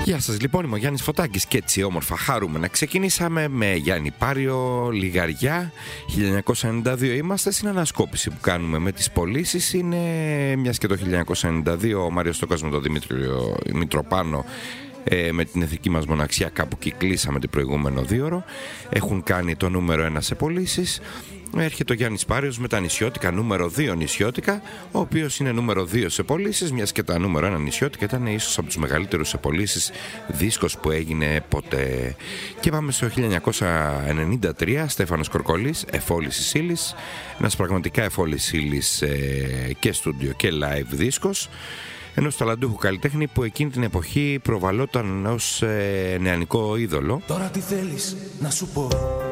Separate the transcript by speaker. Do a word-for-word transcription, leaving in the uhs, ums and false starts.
Speaker 1: Γεια σας, λοιπόν, είμαι ο Γιάννης Φωτάκης και έτσι όμορφα χαρούμενα ξεκινήσαμε με Γιάννη Πάριο, Λιγαριά. χίλια εννιακόσια ενενήντα δύο είμαστε στην ανασκόπηση που κάνουμε με τις πωλήσεις. Είναι μιας και το χίλια εννιακόσια ενενήντα δύο ο Μάριος Στόκας με τον Δημήτριο Μητροπάνο, ε, με την εθνική μας μοναξιά, κάπου κυκλήσαμε την προηγούμενο δίωρο. Έχουν κάνει το νούμερο ένα σε πωλήσεις. Έρχεται ο Γιάννης Πάριος με τα νησιώτικα, νούμερο δύο νησιώτικα, ο οποίος είναι νούμερο δύο σε πωλήσεις, μιας και τα νούμερο ένα νησιώτικα ήταν ίσως από τους μεγαλύτερους σε πωλήσεις δίσκος που έγινε ποτέ. Και πάμε στο χίλια εννιακόσια ενενήντα τρία, Στέφανος Κορκολής, εφόλης ύλης, ένας πραγματικά εφόλης ύλης ε, και στούντιο και live δίσκος, ενός ταλαντούχου καλλιτέχνη που εκείνη την εποχή προβαλόταν ως ε, νεανικό είδωλο.
Speaker 2: Τώρα τι θέλεις να σου πω?